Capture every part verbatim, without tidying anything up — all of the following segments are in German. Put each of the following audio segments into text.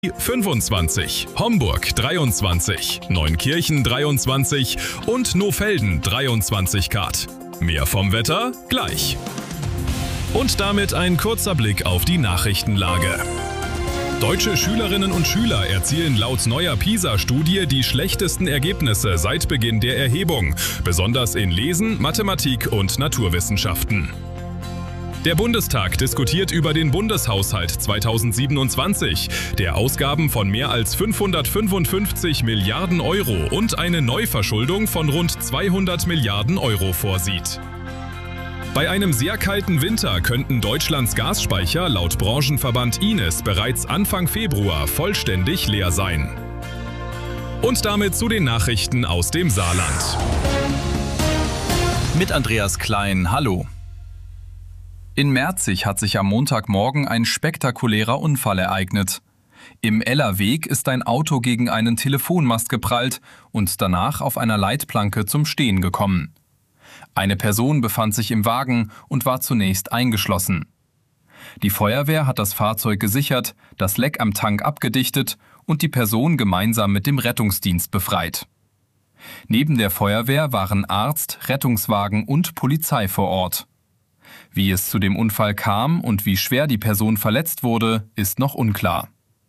fünfundzwanzig, Homburg dreiundzwanzig, Neunkirchen dreiundzwanzig und Nohfelden dreiundzwanzig Grad. Mehr vom Wetter gleich. Und damit ein kurzer Blick auf die Nachrichtenlage. Deutsche Schülerinnen und Schüler erzielen laut neuer PISA-Studie die schlechtesten Ergebnisse seit Beginn der Erhebung, besonders in Lesen, Mathematik und Naturwissenschaften. Der Bundestag diskutiert über den Bundeshaushalt zweitausendsiebenundzwanzig, der Ausgaben von mehr als fünfhundertfünfundfünfzig Milliarden Euro und eine Neuverschuldung von rund zweihundert Milliarden Euro vorsieht. Bei einem sehr kalten Winter könnten Deutschlands Gasspeicher laut Branchenverband I N E S bereits Anfang Februar vollständig leer sein. Und damit zu den Nachrichten aus dem Saarland. Mit Andreas Klein, hallo. In Merzig hat sich am Montagmorgen ein spektakulärer Unfall ereignet. Im Ellerweg ist ein Auto gegen einen Telefonmast geprallt und danach auf einer Leitplanke zum Stehen gekommen. Eine Person befand sich im Wagen und war zunächst eingeschlossen. Die Feuerwehr hat das Fahrzeug gesichert, das Leck am Tank abgedichtet und die Person gemeinsam mit dem Rettungsdienst befreit. Neben der Feuerwehr waren Arzt, Rettungswagen und Polizei vor Ort. Wie es zu dem Unfall kam und wie schwer die Person verletzt wurde, ist noch unklar.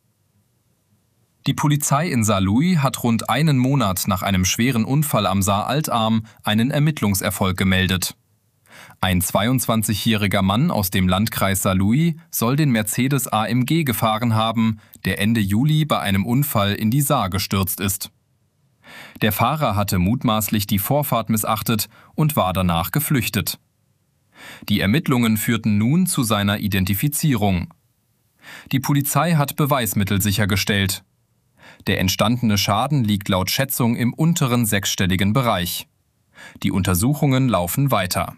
Die Polizei in Saarlouis hat rund einen Monat nach einem schweren Unfall am Saar-Altarm einen Ermittlungserfolg gemeldet. Ein zweiundzwanzigjähriger Mann aus dem Landkreis Saarlouis soll den Mercedes A M G gefahren haben, der Ende Juli bei einem Unfall in die Saar gestürzt ist. Der Fahrer hatte mutmaßlich die Vorfahrt missachtet und war danach geflüchtet. Die Ermittlungen führten nun zu seiner Identifizierung. Die Polizei hat Beweismittel sichergestellt. Der entstandene Schaden liegt laut Schätzung im unteren sechsstelligen Bereich. Die Untersuchungen laufen weiter.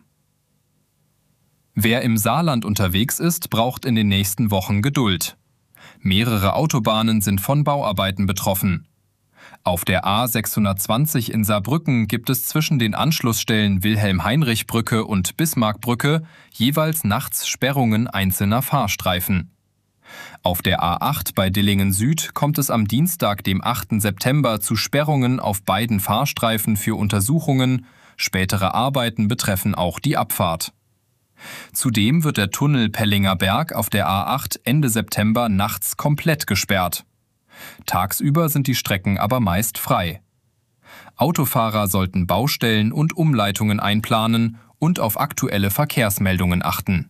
Wer im Saarland unterwegs ist, braucht in den nächsten Wochen Geduld. Mehrere Autobahnen sind von Bauarbeiten betroffen. Auf der A sechshundertzwanzig in Saarbrücken gibt es zwischen den Anschlussstellen Wilhelm-Heinrich-Brücke und Bismarck-Brücke jeweils nachts Sperrungen einzelner Fahrstreifen. Auf der A acht bei Dillingen Süd kommt es am Dienstag, dem achten September, zu Sperrungen auf beiden Fahrstreifen für Untersuchungen. Spätere Arbeiten betreffen auch die Abfahrt. Zudem wird der Tunnel Pellinger Berg auf der A acht Ende September nachts komplett gesperrt. Tagsüber sind die Strecken aber meist frei. Autofahrer sollten Baustellen und Umleitungen einplanen und auf aktuelle Verkehrsmeldungen achten.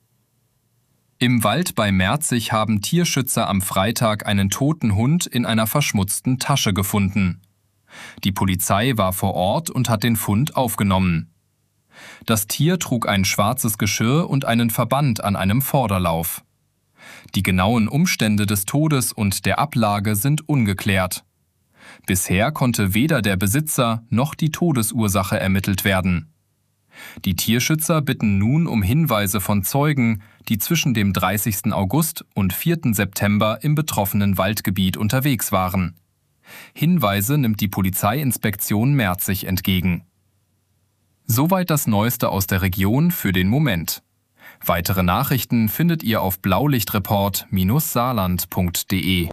Im Wald bei Merzig haben Tierschützer am Freitag einen toten Hund in einer verschmutzten Tasche gefunden. Die Polizei war vor Ort und hat den Fund aufgenommen. Das Tier trug ein schwarzes Geschirr und einen Verband an einem Vorderlauf. Die genauen Umstände des Todes und der Ablage sind ungeklärt. Bisher konnte weder der Besitzer noch die Todesursache ermittelt werden. Die Tierschützer bitten nun um Hinweise von Zeugen, die zwischen dem dreißigsten August und vierten September im betroffenen Waldgebiet unterwegs waren. Hinweise nimmt die Polizeiinspektion Merzig entgegen. Soweit das Neueste aus der Region für den Moment. Weitere Nachrichten findet ihr auf blaulichtreport Bindestrich saarland Punkt de.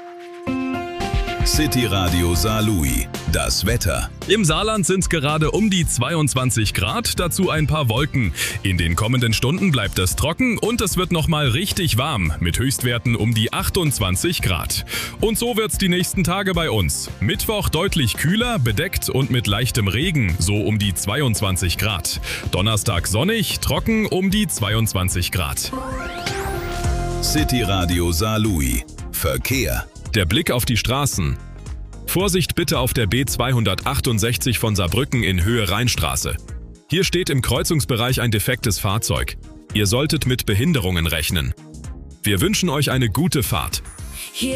City Radio Saarlouis. Das Wetter. Im Saarland sind es gerade um die zweiundzwanzig Grad, dazu ein paar Wolken. In den kommenden Stunden bleibt es trocken und es wird nochmal richtig warm, mit Höchstwerten um die achtundzwanzig Grad. Und so wird's die nächsten Tage bei uns. Mittwoch deutlich kühler, bedeckt und mit leichtem Regen, so um die zweiundzwanzig Grad. Donnerstag sonnig, trocken um die zweiundzwanzig Grad. City Radio Saarlouis. Verkehr. Der Blick auf die Straßen. Vorsicht bitte auf der B zweihundertachtundsechzig von Saarbrücken in Höhe Rheinstraße. Hier steht im Kreuzungsbereich ein defektes Fahrzeug. Ihr solltet mit Behinderungen rechnen. Wir wünschen euch eine gute Fahrt.